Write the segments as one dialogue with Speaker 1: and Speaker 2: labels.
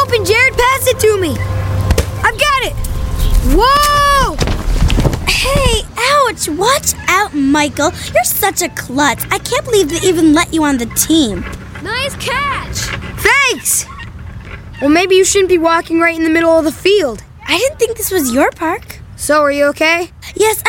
Speaker 1: open, Jared. Pass it to me. I've got it. Whoa!
Speaker 2: Hey, ouch! Watch out, Michael. You're such a klutz. I can't believe they even let you on the team.
Speaker 1: Nice catch. Thanks. Well, maybe you shouldn't be walking right in the middle of the field.
Speaker 2: I didn't think this was your park.
Speaker 1: So, are you okay?
Speaker 2: Yes,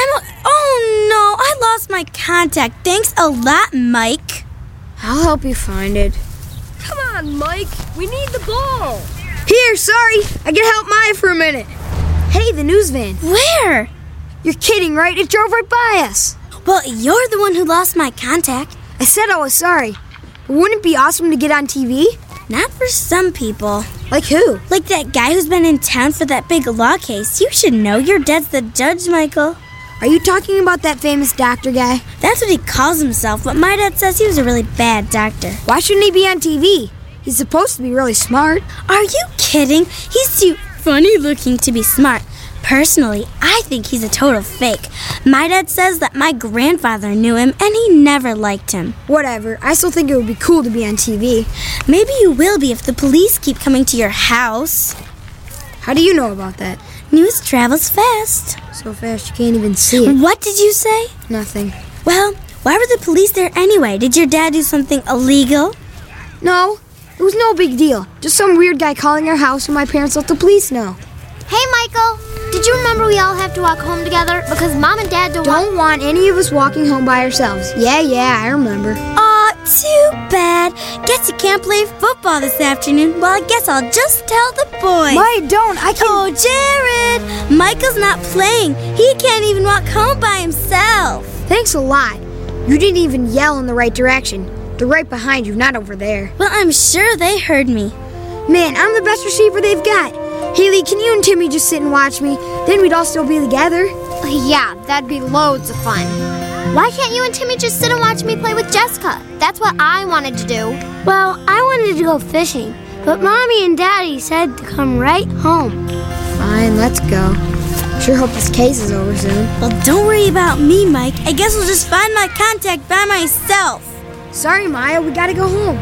Speaker 2: Oh, no, I lost my contact. Thanks a lot, Mike.
Speaker 1: I'll help you find it.
Speaker 3: Come on, Mike. We need the ball.
Speaker 1: Here, sorry. I can help Maya for a minute. Hey, the news van.
Speaker 2: Where?
Speaker 1: You're kidding, right? It drove right by us.
Speaker 2: Well, you're the one who lost my contact.
Speaker 1: I said I was sorry. But wouldn't it be awesome to get on TV?
Speaker 2: Not for some people.
Speaker 1: Like who?
Speaker 2: Like that guy who's been in town for that big law case. You should know. Your dad's the judge, Michael.
Speaker 1: Are you talking about that famous doctor guy?
Speaker 2: That's what he calls himself, but my dad says he was a really bad doctor.
Speaker 1: Why shouldn't he be on TV? He's supposed to be really smart.
Speaker 2: Are you kidding? He's too funny looking to be smart. Personally, I think he's a total fake. My dad says that my grandfather knew him and he never liked him.
Speaker 1: Whatever. I still think it would be cool to be on TV.
Speaker 2: Maybe you will be if the police keep coming to your house.
Speaker 1: How do you know about that?
Speaker 2: News travels fast.
Speaker 1: So fast you can't even see it.
Speaker 2: What did you say?
Speaker 1: Nothing.
Speaker 2: Well, why were the police there anyway? Did your dad do something illegal?
Speaker 1: No, it was no big deal. Just some weird guy calling our house and my parents let the police know.
Speaker 4: Hey, Michael, did you remember we all have to walk home together? Because Mom and Dad
Speaker 1: don't want any of us walking home by ourselves. Yeah, I remember.
Speaker 2: Aw, too bad. Guess you can't play football this afternoon. Well, I guess I'll just tell the boys.
Speaker 1: Why don't? I can...
Speaker 2: Oh, Jared, Michael's not playing. He can't even walk home by himself.
Speaker 1: Thanks a lot. You didn't even yell in the right direction. They're right behind you, not over there.
Speaker 2: Well, I'm sure they heard me.
Speaker 1: Man, I'm the best receiver they've got. Haley, can you and Timmy just sit and watch me? Then we'd all still be together.
Speaker 4: Yeah, that'd be loads of fun. Why can't you and Timmy just sit and watch me play with Jessica? That's what I wanted to do.
Speaker 5: Well, I wanted to go fishing, but Mommy and Daddy said to come right home.
Speaker 1: Fine, let's go. Sure hope this case is over soon.
Speaker 2: Well, don't worry about me, Mike. I guess we'll just find my contact by myself.
Speaker 1: Sorry, Maya, we gotta go home.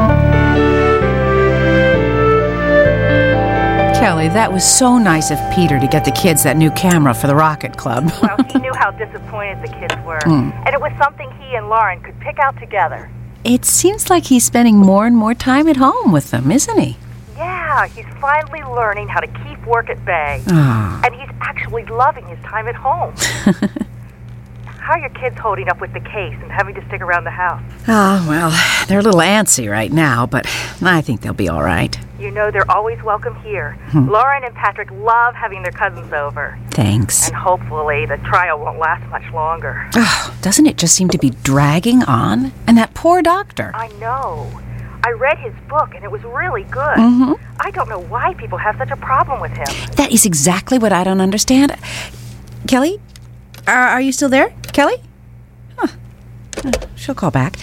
Speaker 6: Kelly, that was so nice of Peter to get the kids that new camera for the Rocket Club.
Speaker 7: Well, he knew how disappointed the kids were. And it was something he and Lauren could pick out together.
Speaker 6: It seems like he's spending more and more time at home with them, isn't he?
Speaker 7: Yeah, he's finally learning how to keep work at bay.
Speaker 6: Oh.
Speaker 7: And he's actually loving his time at home. How are your kids holding up with the case and having to stick around the house?
Speaker 6: Oh, well, they're a little antsy right now, but I think they'll be all right.
Speaker 7: You know they're always welcome here. Lauren and Patrick love having their cousins over.
Speaker 6: Thanks.
Speaker 7: And hopefully the trial won't last much longer.
Speaker 6: Oh, doesn't it just seem to be dragging on? And that poor doctor.
Speaker 7: I know. I read his book and it was really good. I don't know why people have such a problem with him.
Speaker 6: That is exactly what I don't understand. Kelly? Are you still there? Kelly? Huh. She'll call back.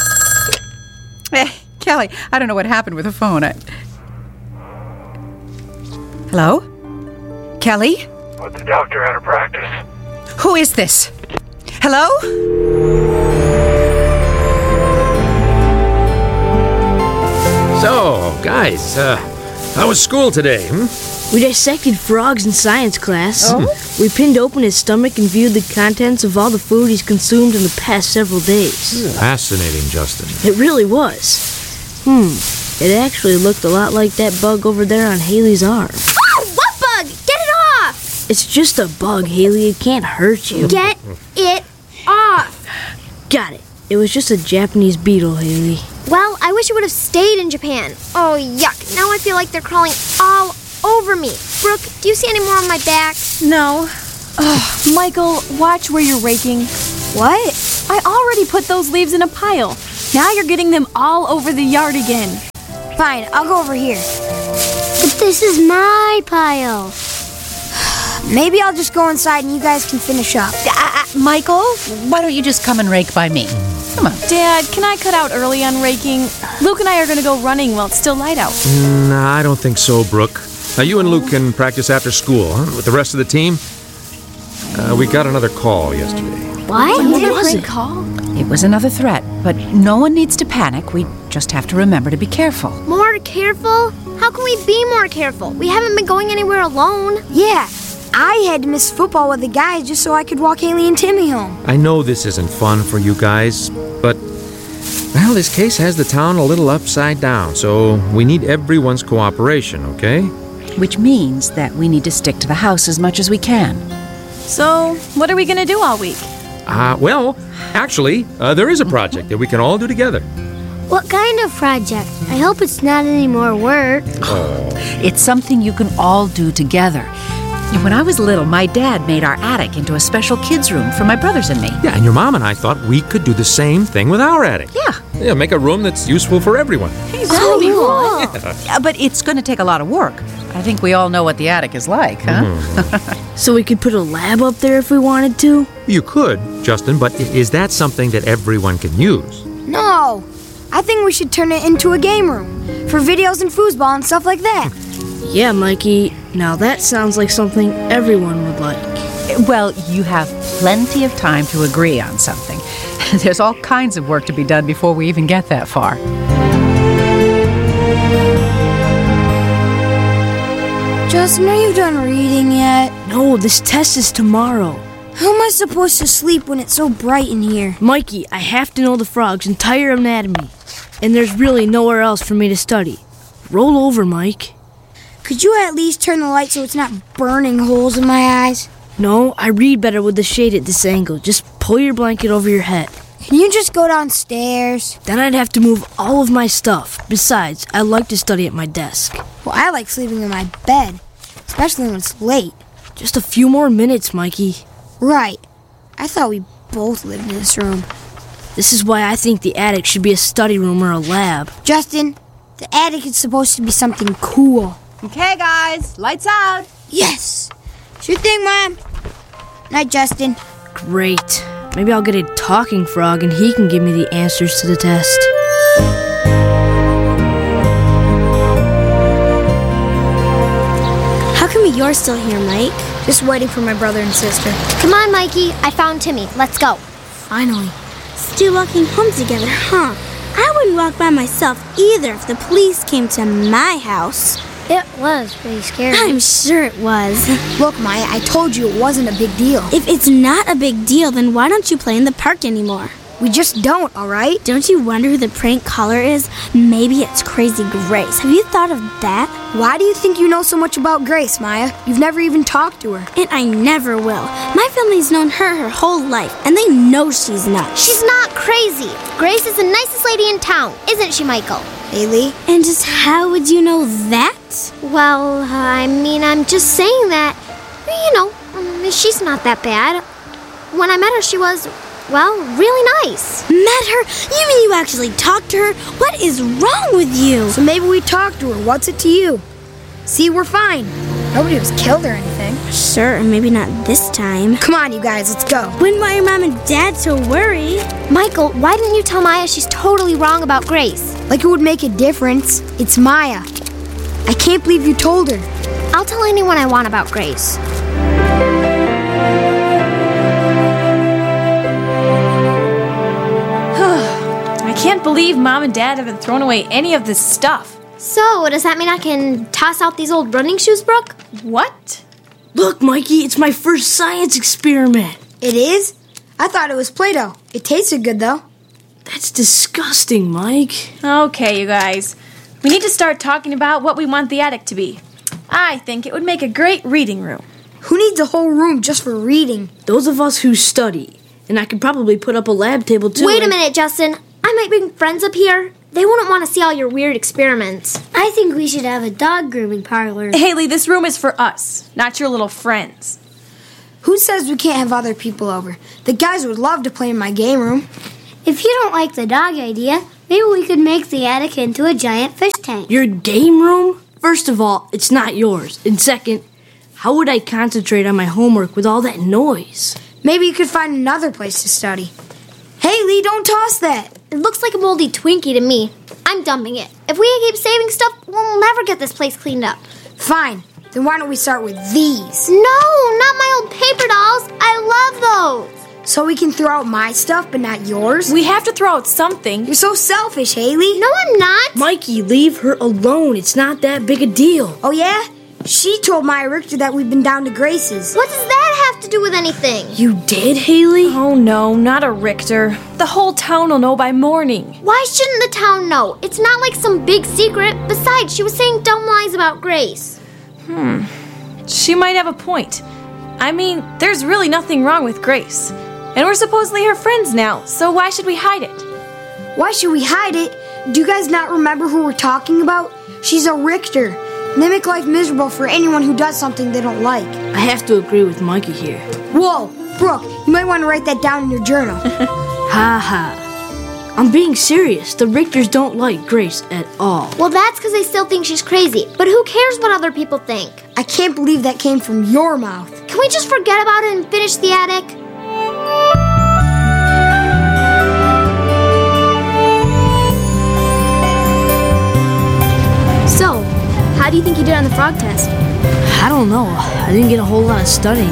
Speaker 6: Kelly, I don't know what happened with the phone. Hello? Kelly?
Speaker 8: What's the doctor out of practice?
Speaker 6: Who is this? Hello?
Speaker 8: So, guys, how was school today,
Speaker 9: We dissected frogs in science class. We pinned open his stomach and viewed the contents of all the food he's consumed in the past several days.
Speaker 8: Fascinating, Justin.
Speaker 9: It really was. It actually looked a lot like that bug over there on Haley's arm.
Speaker 4: Oh, what bug? Get it off!
Speaker 9: It's just a bug, Haley. It can't hurt you.
Speaker 4: Get it off!
Speaker 9: Got it. It was just a Japanese beetle, Haley.
Speaker 4: Well, I wish it would have stayed in Japan. Oh, yuck. Now I feel like they're crawling all over me. Brooke, do you see any more on my back?
Speaker 10: No. Michael, watch where you're raking.
Speaker 1: What?
Speaker 10: I already put those leaves in a pile. Now you're getting them all over the yard again.
Speaker 1: Fine, I'll go over here.
Speaker 5: But this is my pile.
Speaker 1: Maybe I'll just go inside and you guys can finish up.
Speaker 6: Michael, why don't you just come and rake by me? Come on.
Speaker 10: Dad, can I cut out early on raking? Luke and I are going to go running while it's still light out.
Speaker 8: Nah, I don't think so, Brooke. Now, you and Luke can practice after school, with the rest of the team. We got another call yesterday.
Speaker 5: What?
Speaker 10: What was it? Call?
Speaker 6: It was another threat, but no one needs to panic. We just have to remember to be careful.
Speaker 4: More careful? How can we be more careful? We haven't been going anywhere alone.
Speaker 1: Yeah, I had to miss football with the guys just so I could walk Haley and Timmy home.
Speaker 8: I know this isn't fun for you guys, but, well, this case has the town a little upside down, so we need everyone's cooperation, okay?
Speaker 6: Which means that we need to stick to the house as much as we can.
Speaker 10: So, what are we gonna do all week?
Speaker 8: Well, actually, there is a project that we can all do together.
Speaker 5: What kind of project? I hope it's not any more work.
Speaker 6: It's something you can all do together. When I was little, my dad made our attic into a special kids' room for my brothers and me.
Speaker 8: Yeah, and your mom and I thought we could do the same thing with our attic. Yeah, make a room that's useful for everyone.
Speaker 10: Hey, that'll be cool.
Speaker 6: Yeah, but it's going to take a lot of work. I think we all know what the attic is like, huh?
Speaker 9: So we could put a lab up there if we wanted to?
Speaker 8: You could, Justin, but is that something that everyone can use?
Speaker 1: No, I think we should turn it into a game room for videos and foosball and stuff like that.
Speaker 9: Yeah, Mikey. Now that sounds like something everyone would like.
Speaker 6: Well, you have plenty of time to agree on something. There's all kinds of work to be done before we even get that far.
Speaker 1: Justin, are you done reading yet?
Speaker 9: No, this test is tomorrow.
Speaker 1: How am I supposed to sleep when it's so bright in here?
Speaker 9: Mikey, I have to know the frog's entire anatomy. And there's really nowhere else for me to study. Roll over, Mike.
Speaker 1: Could you at least turn the light so it's not burning holes in my eyes?
Speaker 9: No, I read better with the shade at this angle. Just pull your blanket over your head.
Speaker 1: Can you just go downstairs?
Speaker 9: Then I'd have to move all of my stuff. Besides, I like to study at my desk.
Speaker 1: Well, I like sleeping in my bed, especially when it's late.
Speaker 9: Just a few more minutes, Mikey.
Speaker 1: Right. I thought we both lived in this room.
Speaker 9: This is why I think the attic should be a study room or a lab.
Speaker 1: Justin, the attic is supposed to be something cool.
Speaker 6: Okay, guys, lights out.
Speaker 1: Yes. Sure thing, Mom. Night, Justin.
Speaker 9: Great. Maybe I'll get a talking frog and he can give me the answers to the test.
Speaker 2: How come you're still here, Mike?
Speaker 1: Just waiting for my brother and sister.
Speaker 4: Come on, Mikey. I found Timmy. Let's go.
Speaker 1: Finally.
Speaker 2: Still walking home together, huh? I wouldn't walk by myself either if the police came to my house.
Speaker 5: It was pretty scary.
Speaker 2: I'm sure it was.
Speaker 1: Look, Maya, I told you it wasn't a big deal.
Speaker 2: If it's not a big deal, then why don't you play in the park anymore?
Speaker 1: We just don't, all right?
Speaker 2: Don't you wonder who the prank caller is? Maybe it's Crazy Grace. Have you thought of that?
Speaker 1: Why do you think you know so much about Grace, Maya? You've never even talked to her.
Speaker 2: And I never will. My family's known her whole life, and they know she's nuts.
Speaker 4: She's not crazy. Grace is the nicest lady in town, isn't she, Michael?
Speaker 1: Haley?
Speaker 2: And just how would you know that?
Speaker 4: Well, I'm just saying that, she's not that bad. When I met her, she was, really nice.
Speaker 2: Met her? You mean you actually talked to her? What is wrong with you?
Speaker 1: So maybe we talked to her. What's it to you? See, we're fine. Nobody was killed or anything.
Speaker 2: Sure, maybe not this time.
Speaker 1: Come on, you guys, let's go.
Speaker 2: Wouldn't want your mom and dad to worry.
Speaker 4: Michael, why didn't you tell Maya she's totally wrong about Grace?
Speaker 1: Like it would make a difference. It's Maya. I can't believe you told her.
Speaker 4: I'll tell anyone I want about Grace.
Speaker 10: I can't believe Mom and Dad haven't thrown away any of this stuff.
Speaker 4: So, does that mean I can toss out these old running shoes, Brooke?
Speaker 10: What?
Speaker 9: Look, Mikey, it's my first science experiment.
Speaker 1: It is? I thought it was Play-Doh. It tasted good, though.
Speaker 9: That's disgusting, Mike.
Speaker 10: Okay, you guys. We need to start talking about what we want the attic to be. I think it would make a great reading room.
Speaker 1: Who needs a whole room just for reading?
Speaker 9: Those of us who study. And I could probably put up a lab table, too.
Speaker 4: Wait a minute, Justin. I might bring friends up here. They wouldn't want to see all your weird experiments.
Speaker 5: I think we should have a dog grooming parlor.
Speaker 10: Haley, this room is for us, not your little friends.
Speaker 1: Who says we can't have other people over? The guys would love to play in my game room.
Speaker 5: If you don't like the dog idea, maybe we could make the attic into a giant fish tank.
Speaker 9: Your game room? First of all, it's not yours. And second, how would I concentrate on my homework with all that noise?
Speaker 1: Maybe you could find another place to study. Haley, don't toss that.
Speaker 4: It looks like a moldy Twinkie to me. I'm dumping it. If we keep saving stuff, we'll never get this place cleaned up.
Speaker 1: Fine. Then why don't we start with these?
Speaker 4: No, not my old paper dolls. I love those.
Speaker 1: So we can throw out my stuff, but not yours?
Speaker 10: We have to throw out something.
Speaker 1: You're so selfish, Haley.
Speaker 4: No, I'm not.
Speaker 9: Mikey, leave her alone. It's not that big a deal.
Speaker 1: Oh, yeah? She told Maya Richter that we've been down to Grace's.
Speaker 4: What does that have to do with anything?
Speaker 9: You did, Haley?
Speaker 10: Oh no, not a Richter. The whole town will know by morning.
Speaker 4: Why shouldn't the town know? It's not like some big secret. Besides, she was saying dumb lies about Grace.
Speaker 10: She might have a point. I mean, there's really nothing wrong with Grace. And we're supposedly her friends now, so why should we hide it?
Speaker 1: Why should we hide it? Do you guys not remember who we're talking about? She's a Richter. They make life miserable for anyone who does something they don't like.
Speaker 9: I have to agree with Mikey here.
Speaker 1: Whoa, Brooke, you might want to write that down in your journal.
Speaker 9: Ha ha. I'm being serious. The Richters don't like Grace at all.
Speaker 4: Well, that's because they still think she's crazy. But who cares what other people think?
Speaker 1: I can't believe that came from your mouth.
Speaker 4: Can we just forget about it and finish the attic?
Speaker 5: So, how do you think you did on the frog test?
Speaker 9: I don't know. I didn't get a whole lot of studying.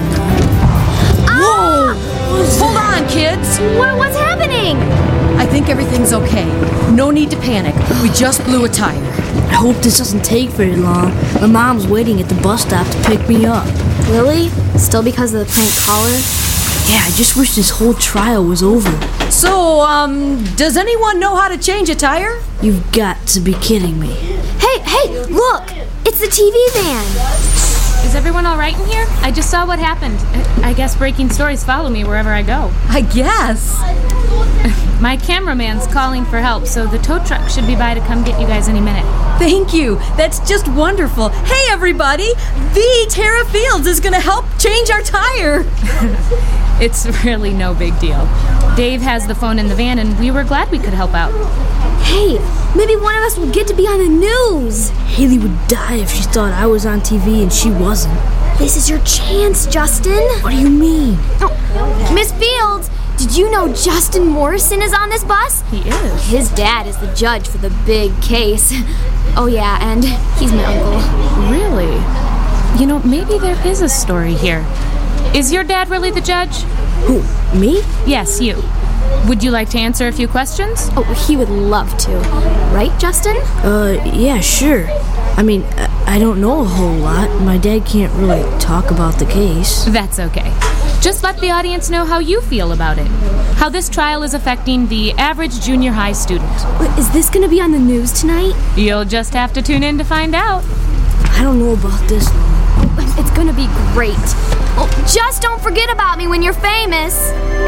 Speaker 11: Whoa! Hold on, kids.
Speaker 4: What's happening?
Speaker 11: I think everything's okay. No need to panic. We just blew a tire.
Speaker 9: I hope this doesn't take very long. My mom's waiting at the bus stop to pick me up.
Speaker 5: Really? Still because of the prank caller?
Speaker 9: Yeah, I just wish this whole trial was over.
Speaker 11: So, does anyone know how to change a tire?
Speaker 9: You've got to be kidding me.
Speaker 5: Hey, look! It's the TV van!
Speaker 12: Is everyone all right in here? I just saw what happened. I guess breaking stories follow me wherever I go.
Speaker 11: I guess.
Speaker 12: My cameraman's calling for help, so the tow truck should be by to come get you guys any minute.
Speaker 11: Thank you. That's just wonderful. Hey, everybody! The Tara Fields is going to help change our tire.
Speaker 12: It's really no big deal. Dave has the phone in the van, and we were glad we could help out.
Speaker 5: Hey, maybe one of us will get to be on the news.
Speaker 9: Haley would die if she thought I was on TV and she wasn't.
Speaker 5: This is your chance, Justin.
Speaker 9: What do you mean?
Speaker 5: Oh, Miss Fields, did you know Justin Morrison is on this bus?
Speaker 12: He is.
Speaker 5: His dad is the judge for the big case. Oh yeah, and he's my uncle.
Speaker 12: Really? You know, maybe there is a story here. Is your dad really the judge?
Speaker 9: Who, me?
Speaker 12: Yes, you. Would you like to answer a few questions?
Speaker 5: Oh, he would love to. Right, Justin?
Speaker 9: Yeah, sure. I mean, I don't know a whole lot. My dad can't really talk about the case.
Speaker 12: That's okay. Just let the audience know how you feel about it. How this trial is affecting the average junior high student.
Speaker 5: Is this going to be on the news tonight?
Speaker 12: You'll just have to tune in to find out.
Speaker 9: I don't know about this one.
Speaker 5: It's going to be great. Oh, just don't forget about me when you're famous.